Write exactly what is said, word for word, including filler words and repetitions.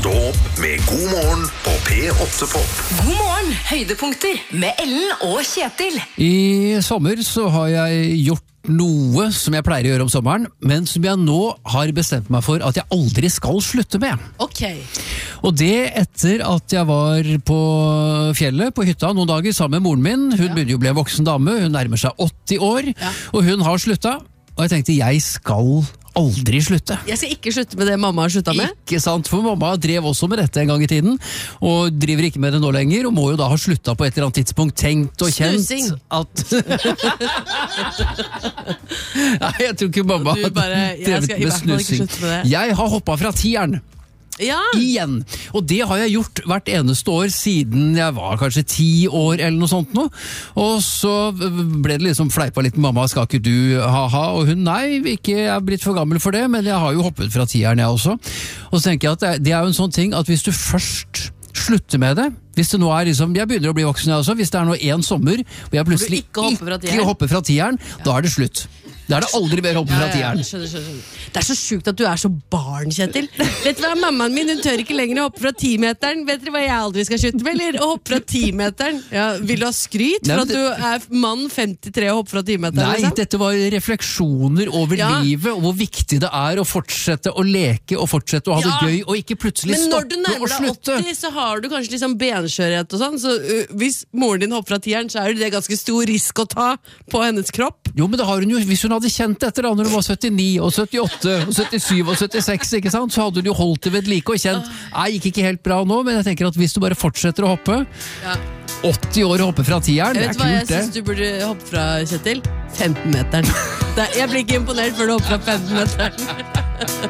Stå opp med God morgen på P åtte Pop. God morgen, høydepunkter med Ellen og Kjetil. I sommer så har jeg gjort noe som jeg pleier å gjøre om sommeren, men som jeg nå har bestemt meg for at jeg aldri skal slutte med. Ok. Og det etter at jeg var på fjellet, på hytta noen dager sammen med moren min. Hun Ja. begynner jo å bli en voksen dame, hun nærmer seg åtti år, Ja. og hun har slutta. Og jeg tenkte, jeg skal aldri slutte. Jeg skal ikke slutte med det mamma har sluttet med. Ikke sant, for mamma drev også med dette en gang i tiden, og driver ikke med det nå lenger, og må jo da ha slutta på et eller annet tidspunkt, tenkt og kjent Snusing. at... Nei, jeg tror ikke mamma Du bare, jeg drevet skal i med hvert fall ikke snusing. slutte med det. Jeg har hoppet fra tieren. Ja, Igjen. Og det har jeg gjort hvert eneste år siden jeg var kanskje ti år eller noe sånt nå. Og så ble det liksom fleipa litt med mamma, skal ikke du ha-ha? Og hun, nei, ikke, jeg er blitt for gammel for det, men jeg har jo hoppet fra tieren jeg også. Og så tenker jeg at det, det er jo en sånn ting at hvis du først slutter med det, hvis det nå er liksom, jeg begynner å bli voksen jeg også, hvis det er nå en sommer, og jeg plutselig ikke hopper fra tieren. ikke hopper fra tieren, da er det slutt. Da er det aldri mer hoppe ja, fra ja, tieren. skjønner, skjønner, skjønner. Det er så sjukt at du er så barn, Kjetil. Vet du hva, mammaen min hun tør ikke lenger å hoppe fra timeteren. Vet dere hva jeg aldri skal slutte med? Eller å hoppe fra timeteren. Ja, vil du ha skryt Nei, for men at du er mann femtitre og hopper fra timeteren? Nei, liksom? dette var refleksjoner over Ja. livet, og hvor viktig det er å fortsette å leke og fortsette å ha Ja. det gøy, og ikke plutselig Men når stoppe du og nærmer deg slutte. åtti, så har du kanskje liksom benskjørhet og sånn, så uh, hvis moren din hopper fra tieren, så er det ganske stor risk å ta på hennes kropp. Jo, men det har hun jo, hvis hun hadde kjent etter da, når hun var syttini og syttiåtte og syttisju og syttiseks, ikke sant, så hadde hun jo holdt det ved like og kjent, nei, gikk ikke helt bra nå, men jeg tenker at hvis du bare fortsetter å hoppe, Ja. åtti år å hoppe fra tieren, det Jeg er vet hva jeg kult det. synes du burde hoppe fra, Kjetil? femten meteren. Det- Jeg blir ikke imponert før du hopper fra femten meteren.